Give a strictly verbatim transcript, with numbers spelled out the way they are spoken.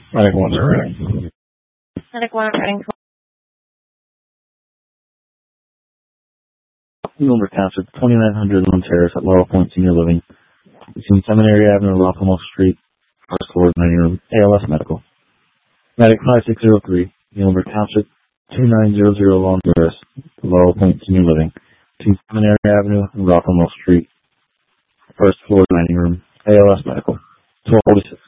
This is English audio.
Medic one are ready. Medic one ready. Number Township, twenty-nine hundred Lone Terrace at Laurel Point Senior Living, between Seminary Avenue and Rockamole Street, first floor, dining room, A L S Medical. Medic five six zero three, Number Township, two nine zero zero Lone Terrace, Laurel Point Senior Living, between Seminary Avenue and Rockamole Street, first floor, dining room, A L S Medical. twelve forty-six.